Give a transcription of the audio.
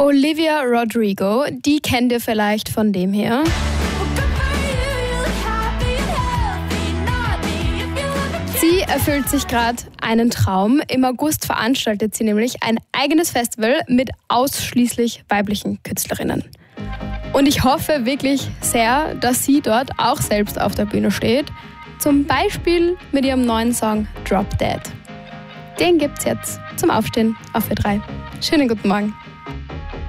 Olivia Rodrigo, die kennt ihr vielleicht von dem hier. Sie erfüllt sich gerade einen Traum. Im August veranstaltet sie nämlich ein eigenes Festival mit ausschließlich weiblichen Künstlerinnen. Und ich hoffe wirklich sehr, dass sie dort auch selbst auf der Bühne steht. Zum Beispiel mit ihrem neuen Song Drop Dead. Den gibt's jetzt zum Aufstehen auf Ö3. Schönen guten Morgen.